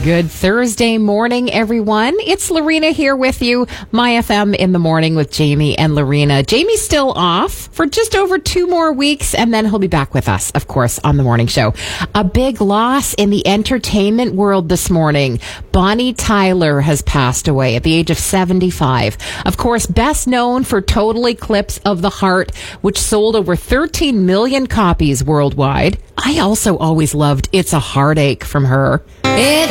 Good Thursday morning, everyone. It's Lorena here with you. My FM in the morning with Jamie and Lorena. Jamie's still off for just over 2 more weeks, and then he'll be back with us, of course, on the morning show. A big loss in the entertainment world this morning. Bonnie Tyler has passed away at the age of 75. Of course, best known for Total Eclipse of the Heart, which sold over 13 million copies worldwide. I also always loved It's a Heartache from her.